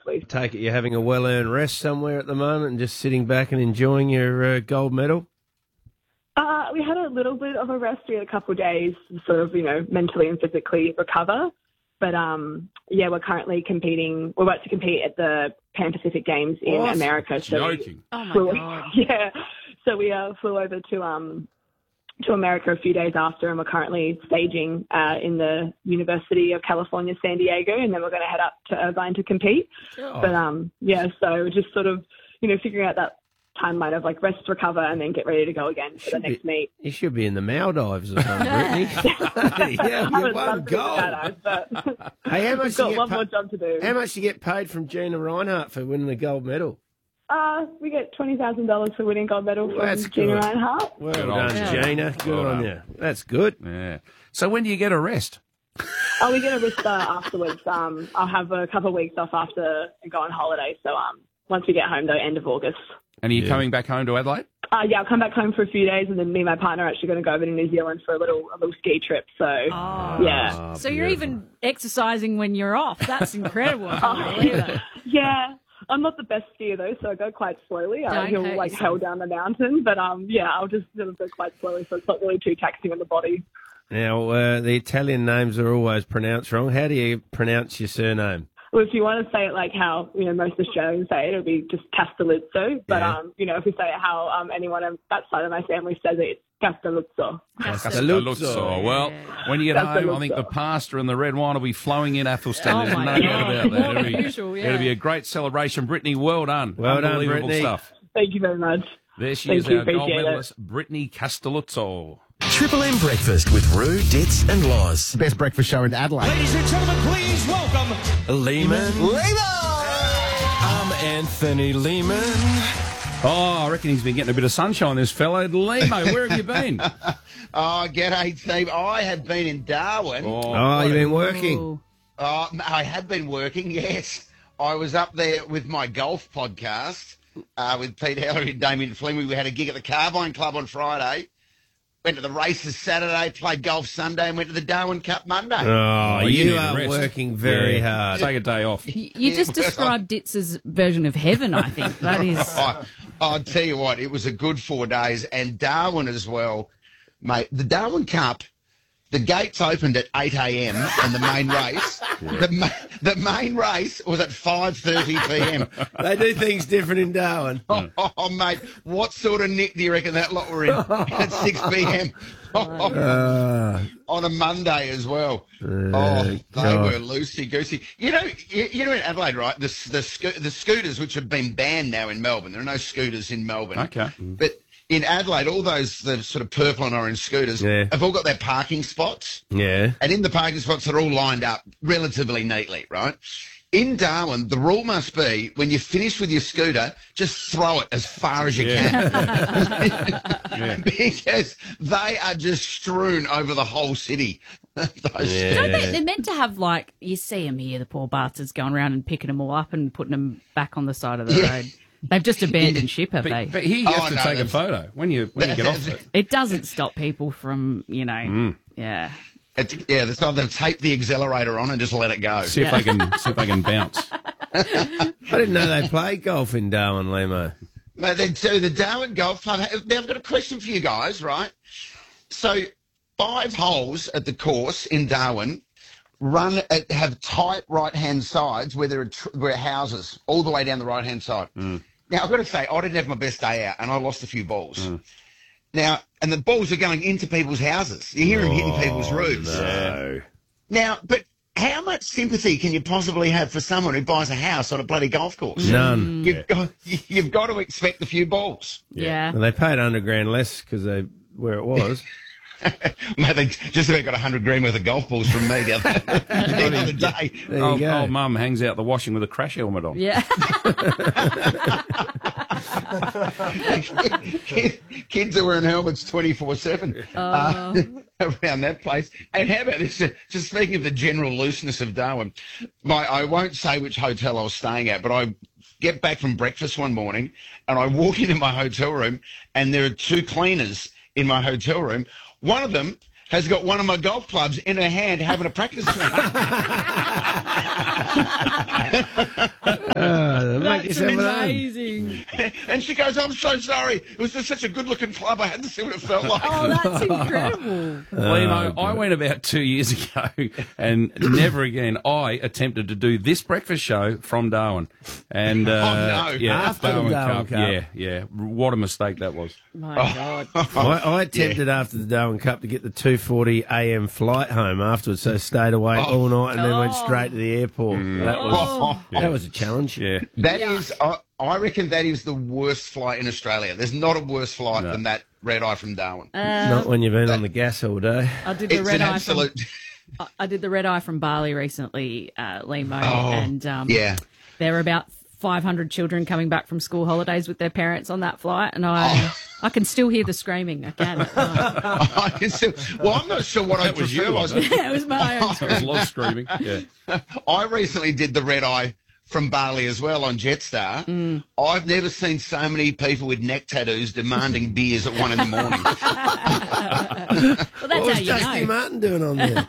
hopefully. Take it you're having a well-earned rest somewhere at the moment and just sitting back and enjoying your gold medal? We had a little bit of a rest. We had a couple of days to sort of, mentally and physically recover. But, we're currently competing. We're about to compete at the Pan Pacific Games in America. Joking. Oh, my God. Yeah. So we flew over to America a few days after, and we're currently staging in the University of California, San Diego, and then we're going to head up to Irvine to compete. Oh. But, so just sort of, figuring out that timeline of like rest, recover, and then get ready to go again for the next meet. You should be in the Maldives or something, Brittany. Yeah, you won gold. Hey, how much we've got one more job to do. How much do you get paid from Gina Reinhart for winning the gold medal? We get $20,000 for winning gold medal from That's Gina good. Reinhart. Well done, Gina. Good on you. That's good. Yeah. So when do you get a rest? We get a rest afterwards. I'll have a couple of weeks off after and go on holiday. So once we get home, though, end of August. And are you coming back home to Adelaide? I'll come back home for a few days, and then me and my partner are actually going to go over to New Zealand for a little ski trip. So, yeah. So you're even exercising when you're off. That's incredible. I can't believe it. Yeah. I'm not the best skier, though, so I go quite slowly. I feel like hell down the mountain. But, I'll just sort of go quite slowly, so it's not really too taxing on the body. Now, the Italian names are always pronounced wrong. How do you pronounce your surname? Well, if you want to say it like how, most Australians say it, it'll be just Castelluzzo. But, if we say it how anyone on that side of my family says it, it's Castelluzzo. Castelluzzo. Well, when you get home, I think the pasta and the red wine will be flowing in Athelstan. There's no doubt about that. It'll be a great celebration. Brittany, well done. Well done, Unbelievable Brittany. stuff. Thank you very much. There she is, our gold medalist, Brittany Castelluzzo. Triple M Breakfast with Roo, Ditz and Loz. Best breakfast show in Adelaide. Ladies and gentlemen, please welcome Lehman. I'm Anthony Lehman. Oh, I reckon he's been getting a bit of sunshine, this fellow. Lemo, where have you been? G'day, Steve. I have been in Darwin. You've been working. I have been working, yes. I was up there with my golf podcast with Pete Heller and Damien Fleming. We had a gig at the Carbine Club on Friday. Went to the races Saturday, played golf Sunday, and went to the Darwin Cup Monday. You are working very hard. Take a day off. You just described Ditz's version of heaven, I think. That is... I'll tell you what, it was a good 4 days, and Darwin as well, mate. The Darwin Cup, the gates opened at 8 a.m. and the main race, the main race was at 5:30 p.m. They do things different in Darwin. Oh, mate, what sort of nick do you reckon that lot were in at 6 p.m. on a Monday as well? They were loosey-goosey. You know in Adelaide, right, the scooters, which have been banned now in Melbourne. There are no scooters in Melbourne. Okay. But in Adelaide, all the sort of purple and orange scooters have all got their parking spots. Yeah. And in the parking spots, they're all lined up relatively neatly, right? In Darwin, the rule must be when you finish with your scooter, just throw it as far as you can. Because they are just strewn over the whole city. They're meant to have, like, you see them here, the poor bastards going around and picking them all up and putting them back on the side of the road. They've just abandoned ship, have they? But here you have to take a photo when you get off it. It doesn't stop people from, yeah. It's time to tape the accelerator on and just let it go. See if they can bounce. I didn't know they played golf in Darwin, Lemo. Mate, they do. The Darwin Golf Club. Now, I've got a question for you guys, right? So, 5 holes at the course in Darwin have tight right-hand sides where there are houses all the way down the right-hand side. Now, I've got to say, I didn't have my best day out, and I lost a few balls. Now, and the balls are going into people's houses. You hear them hitting people's roofs. No. Now, but how much sympathy can you possibly have for someone who buys a house on a bloody golf course? None. You've got to expect a few balls. Yeah. Well, they paid $100,000 less because where it was. Mate, they just about got $100,000 worth of golf balls from me the other day. There you go. Old mum hangs out the washing with a crash helmet on. Yeah. Kids are wearing helmets 24/7 around that place. And how about this? Just speaking of the general looseness of Darwin, I won't say which hotel I was staying at, but I get back from breakfast one morning and I walk into my hotel room and there are 2 cleaners in my hotel room. One of them has got one of my golf clubs in her hand having a practice swing. amazing. And she goes, I'm so sorry. It was just such a good-looking club. I had to see what it felt like. Oh, that's incredible. Limo, I went about 2 years ago and never again I attempted to do this breakfast show from Darwin. And, after the Darwin Cup. Yeah. What a mistake that was. My God. I attempted after the Darwin Cup to get the 2:40 a.m. flight home afterwards, so stayed away all night and then went straight to the airport. That was a challenge. Yeah. That is, I reckon that is the worst flight in Australia. There's not a worse flight than that red eye from Darwin. Not when you've been on the gas all day. I did the red eye I did the red eye from Bali recently, Limo, and there were about 500 children coming back from school holidays with their parents on that flight, and I can still hear the screaming. I can. I can still. Well, I'm not sure what I prefer. It was my own. There was a lot of screaming. Yeah. I recently did the red eye from Bali as well on Jetstar. I've never seen so many people with neck tattoos demanding beers at 1 a.m. Well, that's what was Dusty Martin doing on there?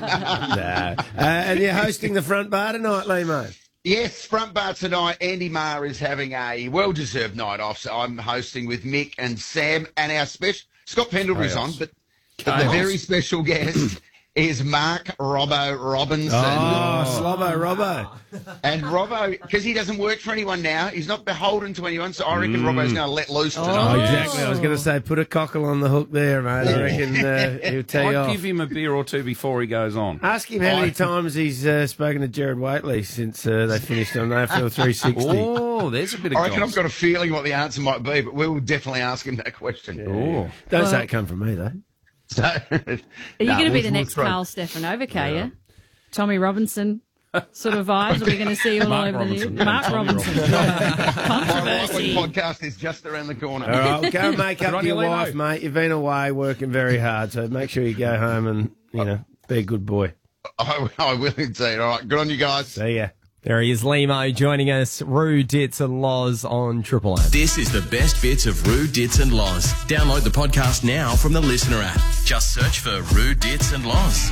And you're hosting the front bar tonight, Limo? Yes, front bar tonight. Andy Marr is having a well-deserved night off. So I'm hosting with Mick and Sam and our special Scott Pendlebury's on, but the very special guest is Mark Robbo Robinson. Oh, Slobbo Robbo. And Robbo, because he doesn't work for anyone now, he's not beholden to anyone, so I reckon Robbo's going to let loose tonight. Oh, exactly. I was going to say, put a cockle on the hook there, mate. I reckon he'll tell you off. I'd give him a beer or two before he goes on. Ask him how many times he's spoken to Jared Waitley since they finished on AFL 360. Oh, there's a bit of I reckon I've got a feeling what the answer might be, but we will definitely ask him that question. Yeah. Don't say it come from me, though. Are you going to be the next Carl Stefanovic, are you? Tommy Robinson sort of vibes? Are we going to see all over the news? Mark Robinson. Controversy. My podcast is just around the corner. All right, well, go and make up to your wife, mate. You've been away working very hard, so make sure you go home and, be a good boy. I will indeed. All right, good on you guys. See ya. There he is, Limo, joining us, Roo, Dits and Loz on Triple M. This is the best bits of Roo, Dits and Loz. Download the podcast now from the Listener app. Just search for Roo, Dits and Loz.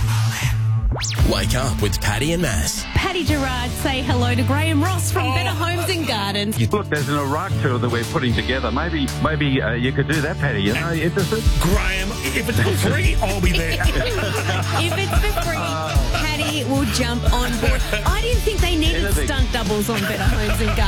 Wake up with Paddy and Mass. Paddy Gerard, say hello to Graham Ross from Better Homes and Gardens. Look, there's an Iraq tour that we're putting together. Maybe you could do that, Paddy. Interested? Graham, if it's for free, I'll be there. If it's for free, Paddy will jump on board. I didn't think they needed stunt doubles on Better Homes and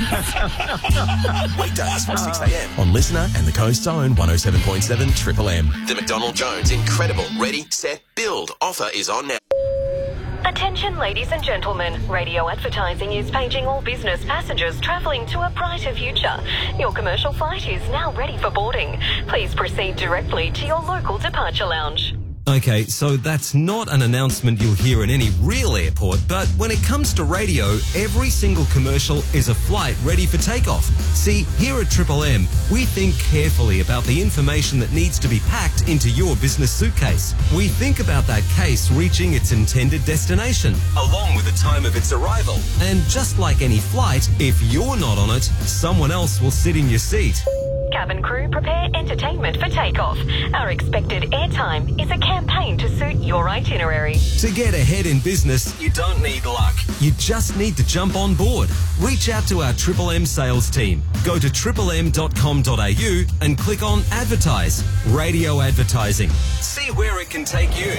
Gardens. Weekdays from 6 a.m. on Listener and the Coast's own 107.7 Triple M. The McDonald Jones Incredible Ready, Set, Build offer is on now. Attention ladies and gentlemen, radio advertising is paging all business passengers travelling to a brighter future. Your commercial flight is now ready for boarding. Please proceed directly to your local departure lounge. Okay, so that's not an announcement you'll hear in any real airport, but when it comes to radio, every single commercial is a flight ready for takeoff. See, here at Triple M, we think carefully about the information that needs to be packed into your business suitcase. We think about that case reaching its intended destination, along with the time of its arrival. And just like any flight, if you're not on it, someone else will sit in your seat. Cabin crew, prepare entertainment for takeoff. Our expected airtime is a campaign to suit your itinerary. To get ahead in business, you don't need luck. You just need to jump on board. Reach out to our Triple M sales team. Go to triplem.com.au and click on Advertise. Radio advertising. See where it can take you.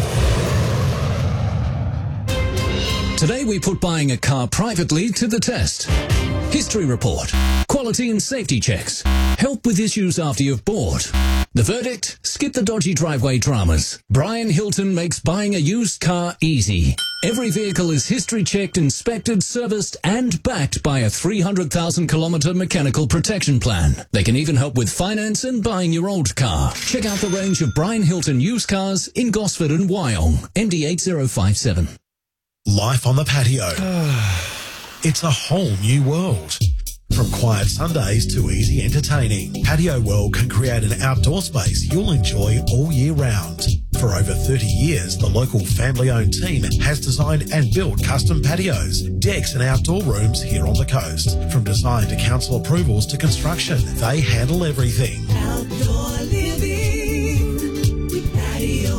Today we put buying a car privately to the test. History report, quality and safety checks, help with issues after you've bought. The verdict? Skip the dodgy driveway dramas. Brian Hilton makes buying a used car easy. Every vehicle is history checked, inspected, serviced and backed by a 300,000 kilometre mechanical protection plan. They can even help with finance and buying your old car. Check out the range of Brian Hilton used cars in Gosford and Wyong. ND8057. Life on the patio. It's a whole new world. From quiet Sundays to easy entertaining, Patio World can create an outdoor space you'll enjoy all year round. For over 30 years, the local family-owned team has designed and built custom patios, decks and outdoor rooms here on the coast. From design to council approvals to construction, they handle everything. Outdoor living with Patio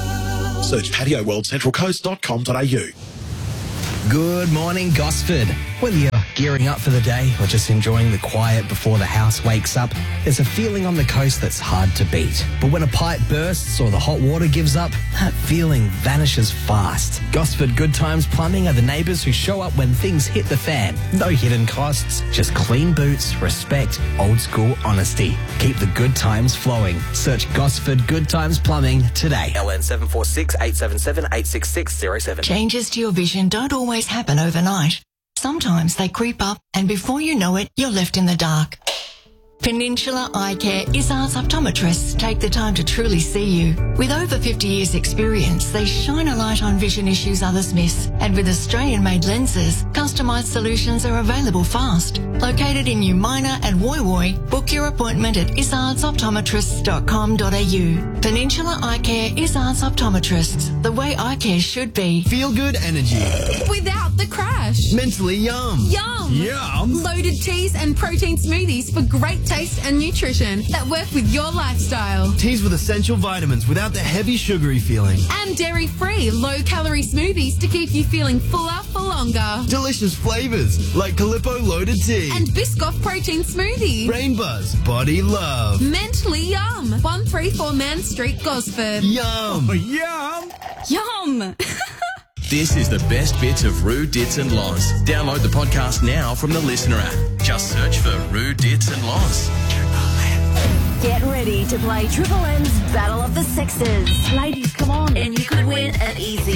World. Search patioworldcentralcoast.com.au. Good morning, Gosford. Whether you're gearing up for the day or just enjoying the quiet before the house wakes up, there's a feeling on the coast that's hard to beat. But when a pipe bursts or the hot water gives up, that feeling vanishes fast. Gosford Good Times Plumbing are the neighbours who show up when things hit the fan. No hidden costs, just clean boots, respect, old school honesty. Keep the good times flowing. Search Gosford Good Times Plumbing today. LN 746 877 86607. Changes to your vision don't always happen overnight. Sometimes they creep up, and before you know it, you're left in the dark. Peninsula Eye Care Izzard's optometrists take the time to truly see you. With over 50 years' experience, they shine a light on vision issues others miss. And with Australian-made lenses, customised solutions are available fast. Located in New Minor and Woy Woy, book your appointment at izardsoptometrists.com.au. Peninsula Eye Care Izzard's optometrists, the way eye care should be. Feel good energy. Without the crash. Mentally yum. Yum. Yum. Loaded teas and protein smoothies for great taste and nutrition that work with your lifestyle. Teas with essential vitamins without the heavy sugary feeling. And dairy-free, low-calorie smoothies to keep you feeling fuller for longer. Delicious flavours like Calippo Loaded Tea. And Biscoff Protein Smoothie. Brain Buzz Body Love. Mentally Yum. 134 Man Street, Gosford. Yum. Yum. Yum. This is the best bits of Roo, Dits and Loz. Download the podcast now from the Listener app. Just search for Roo, Dits and Loz. Get ready to play Triple M's Battle of the Sexes. Ladies, come on. And you could win an easy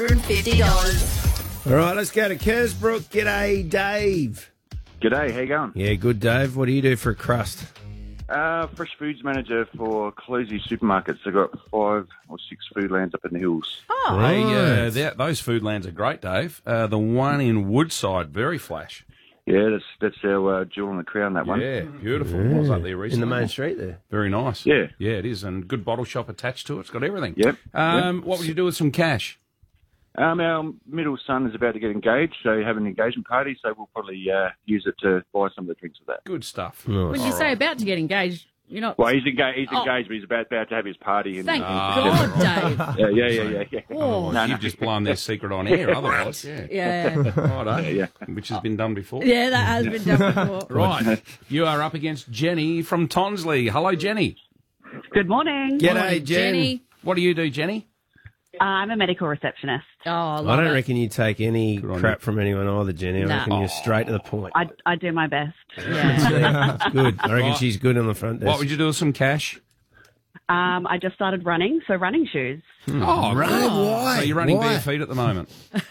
$250. All right, let's go to Kersbrook. G'day, Dave. G'day, how you going? Yeah, good, Dave. What do you do for a crust? Fresh foods manager for Closey Supermarkets. They've got 5 or 6 Foodlands up in the hills. Oh, hey, those Foodlands are great, Dave. The one in Woodside, very flash. Yeah, that's our jewel in the crown, that one. Yeah, beautiful. I was up there recently. In the main street there. Very nice. Yeah. Yeah, it is. And good bottle shop attached to it. It's got everything. Yep. What would you do with some cash? Our middle son is about to get engaged, so we have an engagement party, so we'll probably use it to buy some of the drinks with that. Good stuff. When you say about to get engaged, you're not... Well, he's engaged, but he's about to have his party. And, Thank God, Dave. Yeah. Oh, you've just blown their secret on air, otherwise. Yeah. Righto. Yeah. Which has been done before. Yeah, that has been done before. Right. You are up against Jenny from Tonsley. Hello, Jenny. Good morning. G'day, Jenny. What do you do, Jenny? I'm a medical receptionist. Oh, I don't reckon you take any crap from anyone either, Jenny. I reckon you're straight to the point. I do my best. Yeah. That's good. I reckon she's good on the front desk. What would you do with some cash? I just started running, so running shoes. Oh, right. Why? So you're running Why? bare feet at the moment?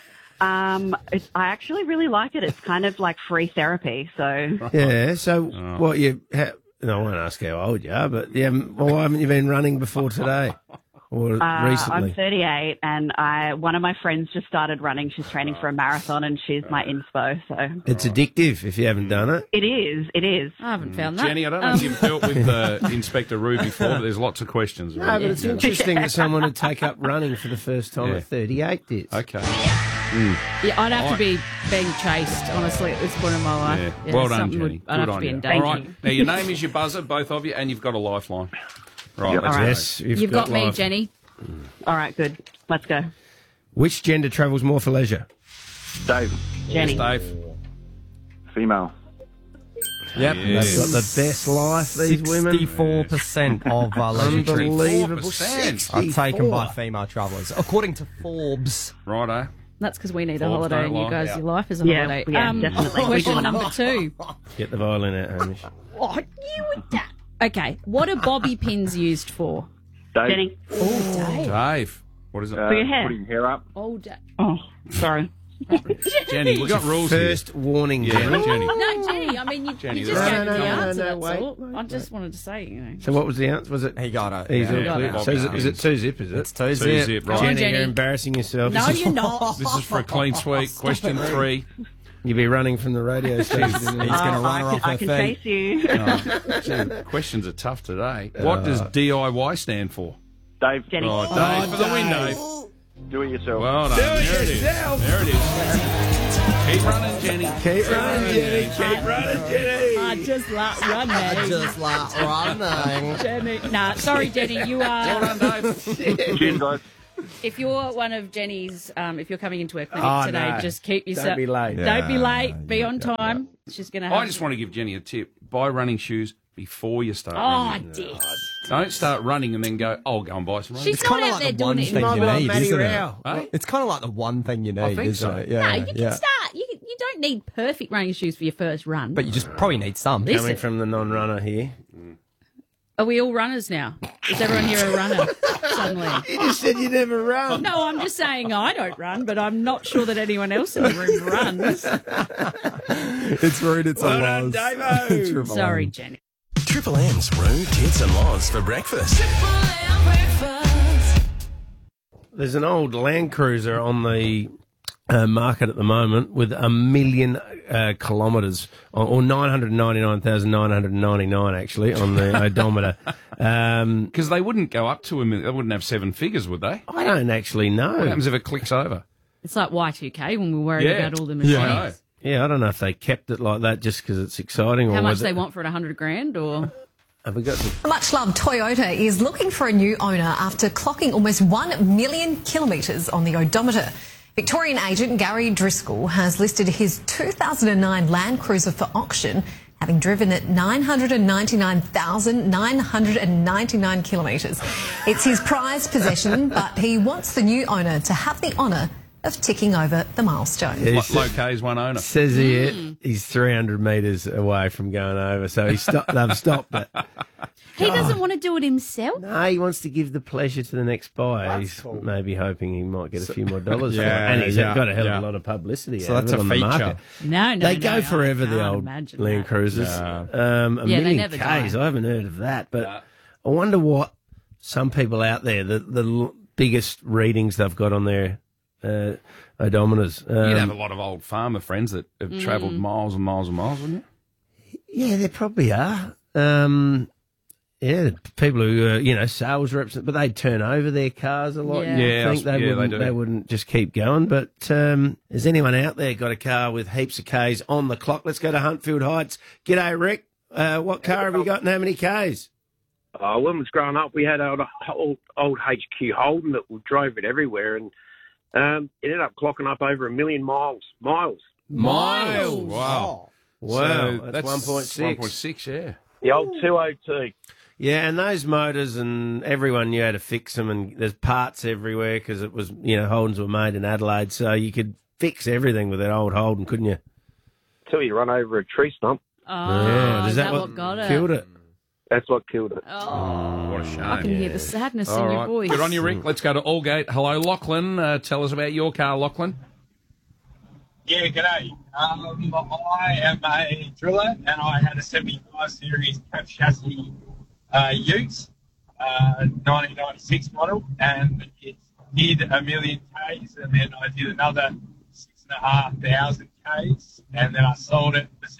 I actually really like it. It's kind of like free therapy. So Yeah, so what you... I won't ask how old you are, but why haven't you been running before today? Or recently? I'm 38, and one of my friends just started running. She's training for a marathon, and she's my inspo. So It's addictive if you haven't done it. It is. I haven't found that. Jenny, I don't know if you've dealt with Inspector Roo before, but there's lots of questions. No, but it's interesting that someone would take up running for the first time at 38 did. Okay. Yeah, I'd have to be being chased, honestly, at this point in my life. Yeah. Well done, Jenny. I'd have Good to on be you. in danger. All right. Now, your name is your buzzer, both of you, and you've got a lifeline. Right. Yep. Let's All right. Yes, You've got me, life. Jenny. all right, good. Let's go. Which gender travels more for leisure? Dave. Jenny. Yes, Dave. Female. Yep. They've got the best life, these women. 64% of leisure trips Unbelievable. 64%. are taken by female travellers, according to Forbes. Righto. That's because we need a Forbes holiday, don't and you lie. guys, your life is a Yeah, holiday. yeah, definitely. Question number 2. Get the violin out, Hamish. Oh, you would that. Okay, what are bobby pins used for? Dave. Jenny. Oh, Dave. Dave. What is it? For your hair. Putting hair up. Oh, Dave. Oh, sorry. Jenny, we've got rules here. First warning, Yeah, Jenny. Jenny. No, Jenny, I mean, you Jenny, just no, gave me no, the no, answer, no, that's wait, all. I just wanted to say, you know. So what was the answer? Was it He got it. easy? Yeah. Yeah, Clear? Bobby So is pins. it 2-zip, is it? It's 2 Two zip. zip, Come on, right. Jenny, you're Jenny. embarrassing yourself. No, you're not. This is for a clean sweep. Question 3. You'll be running from the radio station. He's going to run her off I her can feet. chase you. Gee, questions are tough today. What does DIY stand for? Dave. Jenny. Oh, Dave for the win, Dave. Do it yourself. Well done. Do it There it is. yourself. There it is. Keep running, Jenny. Keep running, Jenny. Keep running, Jenny. I just like running. Just like running. Jenny. Nah, sorry, Jenny, you are... Well done, Dave. Cheers, guys. if you're one of Jenny's, if you're coming into her clinic today, just keep yourself. Don't be late. Don't be late. Be on time. She's going to. I just want to give Jenny a tip: buy running shoes before you start. running. Dick. Don't start running and then go. I'll go and buy some running. She's not out there doing it. It's kind of like the one thing you need, isn't it? No, you can start. You don't need perfect running shoes for your first run. But you just probably need some. Coming from the non-runner here. Are we all runners now? Is everyone here a runner suddenly? You just said you never run. No, I'm just saying I don't run, but I'm not sure that anyone else in the room runs. It's rude. It's well a done, Davo. Sorry, Jenny. Triple M's Rude Tits and Loz for breakfast. There's an old Land Cruiser on the market at the moment with 1 million kilometres, or 999,999 actually, on the odometer. Because they wouldn't go up to 1 million. They wouldn't have seven figures, would they? I don't actually know. What happens if it clicks over? It's like Y2K when we're worried about all the machines. Yeah, I don't know if they kept it like that just because it's exciting. How or much they want for it, $100,000 or... Have we got some... Much-loved Toyota is looking for a new owner after clocking almost 1 million kilometres on the odometer. Victorian agent Gary Driscoll has listed his 2009 Land Cruiser for auction, having driven it 999,999 kilometres. It's his prized possession, but he wants the new owner to have the honour of ticking over the milestone. Yeah, Low K's one owner. Says here he's 300 metres away from going over, so they've stopped it. He doesn't want to do it himself? No, he wants to give the pleasure to the next buyer. He's maybe hoping he might get a few more dollars for it. And he's got a hell of a lot of publicity so out that's of it a on the feature. market. No, They go forever, the old Land Cruisers. A million Ks, I haven't heard of that. But I wonder what some people out there, the biggest readings they've got on their odometers. You'd have a lot of old farmer friends that have travelled miles and miles and miles, wouldn't you? Yeah, there probably are. People who sales reps, but they'd turn over their cars a lot. Yeah, I think they wouldn't just keep going. But has anyone out there got a car with heaps of Ks on the clock? Let's go to Huntfield Heights. G'day, Rick. What car have you got and how many Ks? When I was growing up, we had an old HQ Holden that we drove it everywhere, and it ended up clocking up over 1 million miles. Wow. Wow, that's 1.6. 1.6, yeah. The old 202. Yeah, and those motors, and everyone knew how to fix them, and there's parts everywhere because it was, Holdens were made in Adelaide, so you could fix everything with that old Holden, couldn't you? Until you run over a tree stump. Oh, is that what got it? Killed it? That's what killed it. Oh, what a shame. I can hear the sadness All in right. your voice. Good on you, Rick. Let's go to Aldgate. Hello, Lachlan. Tell us about your car, Lachlan. Yeah, g'day. I am a driller, and I had a 75 series cab chassis ute, 1996 model, and it did 1 million Ks, and then I did another 6,500 Ks, and then I sold it for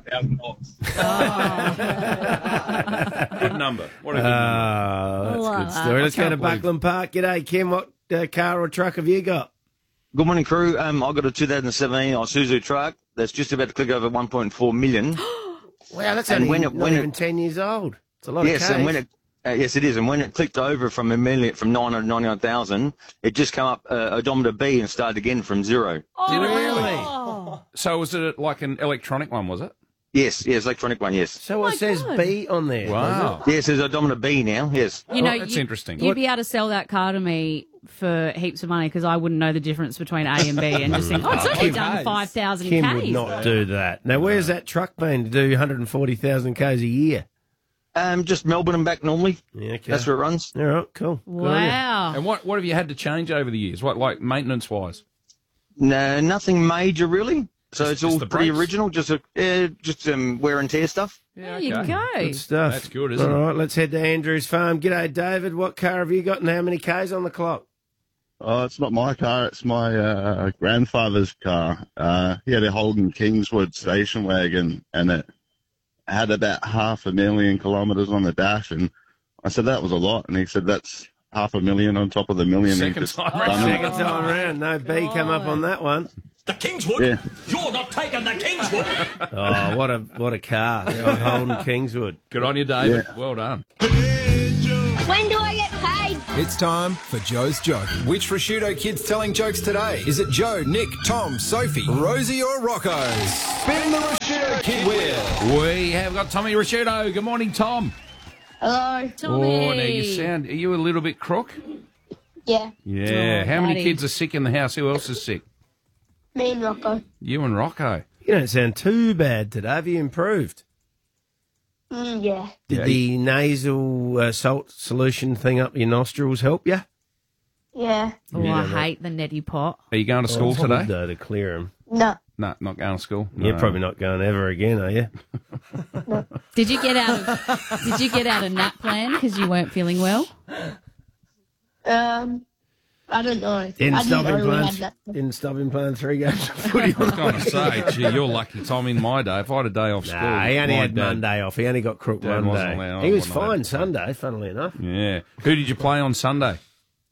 $6,500. Good number. What a good number. That's a good story. Let's go to Buckland Park. G'day, Kim. What car or truck have you got? Good morning, crew. I got a 2017 Isuzu truck that's just about to click over 1.4 million. Wow, that's only not even 10 years old. It's a lot of Ks. And when it, yes, it is. And when it clicked over from 999,000, it just came up odometer B and started again from 0. Did it really? So was it like an electronic one, was it? Yes, electronic one, yes. So it says B on there. Wow. Yes, there's odometer B now, yes. That's interesting. You'd be able to sell that car to me for heaps of money because I wouldn't know the difference between A and B and just think, it's only done 5,000 Ks. Kim would not do that. Now, where's that truck been to do 140,000 Ks a year? Just Melbourne and back normally. Yeah, okay. That's where it runs. All right, cool. Wow. And what have you had to change over the years? What, like maintenance-wise? No, nothing major really. So it's all pretty brakes? original, just wear and tear stuff. There you go. Good stuff. That's good, isn't it? All right, let's head to Andrew's farm. G'day, David. What car have you got and how many Ks on the clock? Oh, it's not my car. It's my grandfather's car. He had a Holden Kingswood station wagon, and it had about 500,000 kilometres on the dash. And I said that was a lot, and he said that's 500,000 on top of the million. Second time round. No B come up on that one. The Kingswood? Yeah. You're not taking the Kingswood. Oh, what a car. The old Holden Kingswood. Good on you, David. Yeah. Well done. When do I get paid? It's time for Joe's Joke. Which prosciutto kid's telling jokes today? Is it Joe, Nick, Tom, Sophie, Rosie or Rocco? Spin the prosciutto kid wheel. We have got Tommy Prosciutto. Good morning, Tom. Hello. Tommy. Oh, now are you a little bit crook? Yeah. Yeah. Oh, How many buddy. kids are sick in the house? Who else is sick? Me and Rocco. You and Rocco. You don't sound too bad today. Have you improved? Yeah. Did the nasal salt solution thing up your nostrils help you? Yeah. Oh, I hate the neti pot. Are you going to school today? To clear them. No. No, not going to school. You're No. probably not going ever again, are you? Did you get out of nap plan because you weren't feeling well? I don't know. Didn't I stop didn't him know we playing. had that. Didn't stop him playing 3 games of footy. I was going to say, gee, you're lucky, Tom. In my day, if I had a day off school, Nah, he only my had dad- Monday off. He only got crook Dad one wasn't day. allowed- He was wasn't allowed fine to play. Sunday, funnily enough. Yeah. Who did you play on Sunday?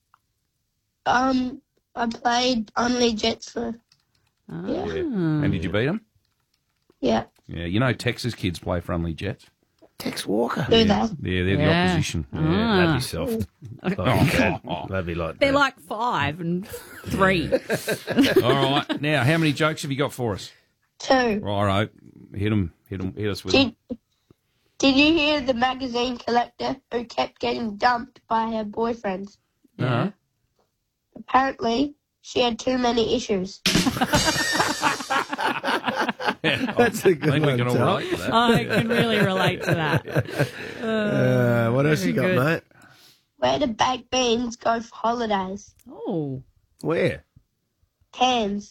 I played only Jets for. Ah. Yeah. And did you beat them? Yeah. Yeah. You know, Texas kids play for only Jets. Tex Walker. Do they? Yeah, they're the Yeah. opposition. Yeah, Yeah. that'd be soft. That'd be like They're that. like 5 and 3. All right. Now, how many jokes have you got for us? 2. All right. Hit us with them. Did you hear the magazine collector who kept getting dumped by her boyfriends? No. Apparently, she had too many issues. That's a good I think we one, can all Tom. relate to that. I can really relate to that. What else you got, good. mate? Where do baked beans go for holidays? Oh. Where? Cairns.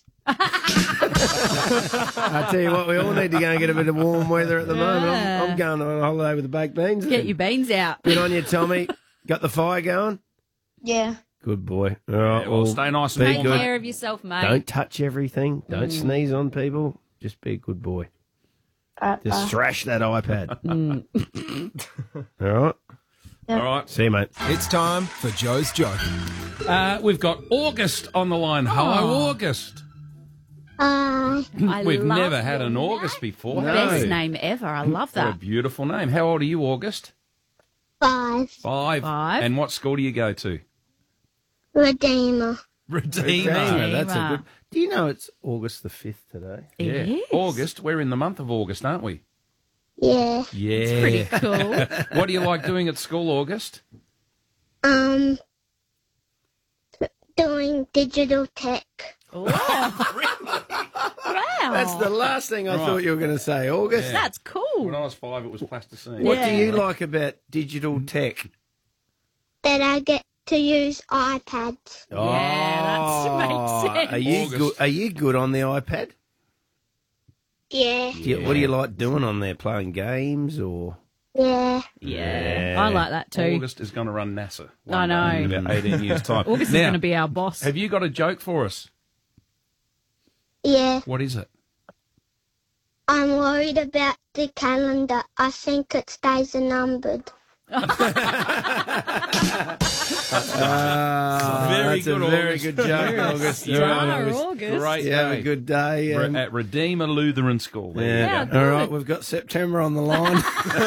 I tell you what, we all need to go and get a bit of warm weather at the moment. I'm going on a holiday with the baked beans. Get your beans out. Good on you, Tommy. Got the fire going? Yeah. Good boy. All right, Yeah, well, stay nice and be Take good. care of yourself, mate. Don't touch everything. Don't sneeze on people. Just be a good boy. Just thrash that iPad. All right. All right. See you, mate. It's time for Joe's Joke. We've got August on the line. Hello, August. We've love never had your an August before. No. have we? Best name ever. I love What a that. beautiful name. How old are you, August? 5. 5. And what school do you go to? Redeemer. Redeemer. That's a good. Do you know it's August the 5th today? It Yeah. is. August. We're in the month of August, aren't we? Yeah. Yeah. It's pretty cool. What do you like doing at school, August? Doing digital tech. Wow. That's the last thing I thought you were going to say, August. That's cool. When I was 5, it was plasticine. What do you like about digital tech? That I get to use iPads. Yeah, that makes sense. Are you good on the iPad? Yeah. What do you like doing on there? Playing games or? Yeah. Yeah. I like that too. August is going to run NASA. I know. In about 18 years' time. August is Now, going to be our boss. Have you got a joke for us? Yeah. What is it? I'm worried about the calendar. I think its days are numbered. That's a very good joke, August. August. Great You have day. a good day. We're at Redeemer Lutheran School. There Yeah. you go. All right, we've got September on the line.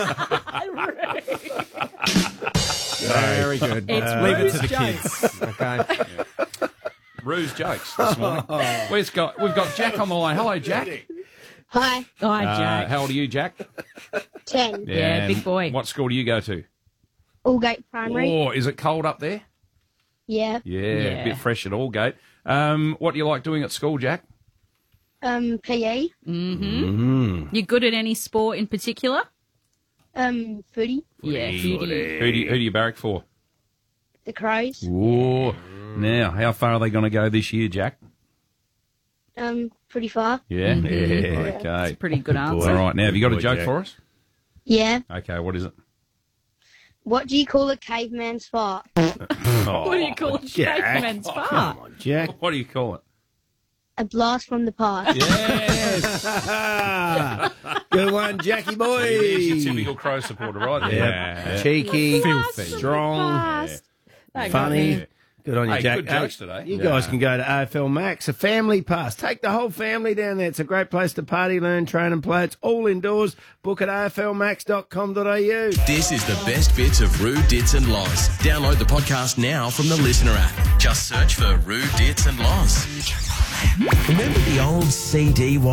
Very good. It's Leave it to Rue's the jokes. kids. Okay. Rue's jokes this morning. We've got Jack on the line. Hello, Jack. Hi. Hi, Jack. How old are you, Jack? 10. Yeah, and big boy. What school do you go to? Allgate Primary. Oh, is it cold up there? Yeah. Yeah, Yeah. a bit fresh at Allgate. What do you like doing at school, Jack? PE. You good at any sport in particular? Footy. Yeah, Who beauty. do you barrack for? The Crows. Oh, now how far are they going to go this year, Jack? Pretty far. Yeah, Yeah. okay. Pretty good answer. All right, now have you got a Boy, joke Jack. for us? Yeah. Okay, what is it? What do you call a caveman's fart? What do you call a Jack. caveman's Come fart? on, Jack. What do you call it? A blast from the past. Yes. Good one, Jackie boy. There's your typical Crow supporter, right there. Yeah. Cheeky, Filthy. strong, That got funny. me. Good on you, Jack. Good jokes today. You guys can go to AFL Max, a family pass. Take the whole family down there. It's a great place to party, learn, train and play. It's all indoors. Book at aflmax.com.au. This is the best bits of Roo, Dits and Loz. Download the podcast now from the Listener app. Just search for Roo, Dits and Loz. Remember the old CD